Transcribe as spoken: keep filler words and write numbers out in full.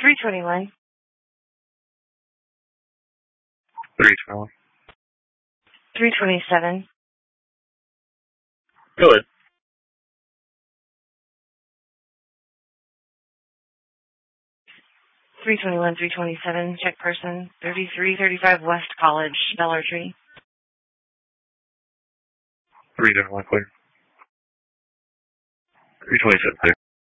three twenty-one. three twenty-one. three twenty-seven. Go ahead. three twenty-one, three twenty-seven, check person, thirty-three thirty-five West College, Dollar Tree. three twenty-one, clear. three twenty-seven, clear.